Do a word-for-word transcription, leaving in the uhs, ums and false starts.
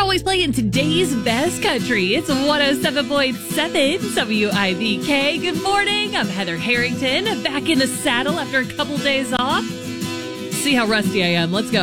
always playing today's best country. It's one oh seven point seven W I B K. Good morning. I'm Heather Harrington, back in the saddle after a couple days off. See how rusty I am. Let's go.